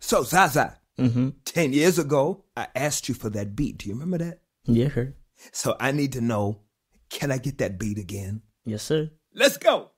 So, Zaza, 10 years ago, I asked you for that beat. Do you remember that? Yes, sir. So I need to know, can I get that beat again? Yes, sir. Let's go.